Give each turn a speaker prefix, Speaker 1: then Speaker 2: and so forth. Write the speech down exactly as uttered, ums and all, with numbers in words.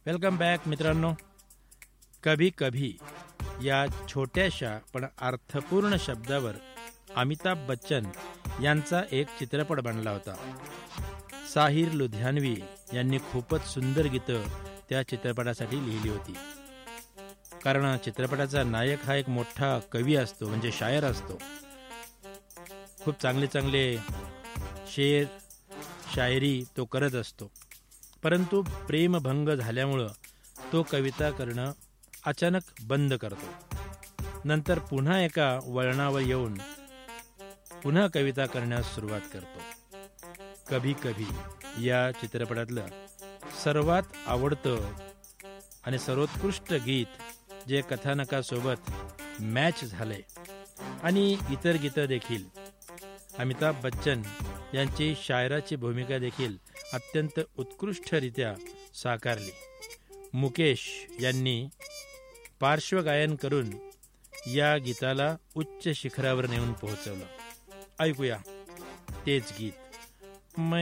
Speaker 1: Welcome back मित्रांनो. कभी कभी या छोट्याशा पण अर्थपूर्ण शब्दावर अमिताभ बच्चन यांचा एक चित्रपट बनला होता. साहिर लुधियानवी यांनी खूपच सुंदर गीतं त्या चित्रपटासाठी लिहिली होती. कारण चित्रपटाचा नायक हा एक मोठा कवी असतो, म्हणजे शायर असतो. खूप चांगले चांगले शेर शायरी तो करत असतो. परंतु प्रेमभंग झाल्यामुळं तो कविता करणं अचानक बंद करतो. नंतर पुन्हा एका वळणावर येऊन पुन्हा कविता करण्यास सुरुवात करतो. कभी कभी या चित्रपटातलं सर्वात आवडतं आणि सर्वोत्कृष्ट गीत जे कथानकासोबत मॅच झाले आणि इतर गीतं देखील अमिताभ बच्चन यांची शायराची भूमिका देखील अत्यंत उत्कृष्टरित्या साकारली. मुकेश यांनी पार्श्वगायन करून या गीताला उच्च शिखरावर नेऊन पोहोचवलं. ऐकूया तेच गीत. मैं